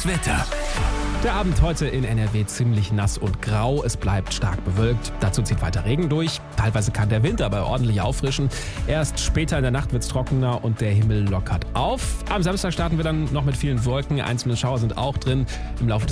Das Wetter. Der Abend heute in NRW ziemlich nass und grau. Es bleibt stark bewölkt. Dazu zieht weiter Regen durch. Teilweise kann der Wind aber ordentlich auffrischen. Erst später in der Nacht wird es trockener und der Himmel lockert auf. Am Samstag starten wir dann noch mit vielen Wolken. Einzelne Schauer sind auch drin. Im Laufe des